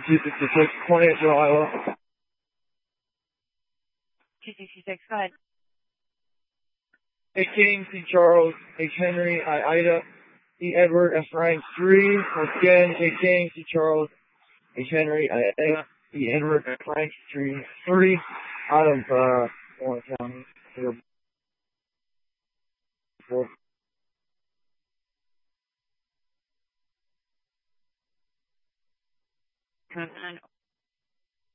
266, 28 Bill, Iowa. 266, go ahead. A King, C. Charles, H. Henry, I. Ida, E. Edward, F. Frank, 3. Once again, A. King, C. Charles, H. Henry, I. Ida, E. Edward, F. Frank, 3. Out of, Warren County. Here. 4.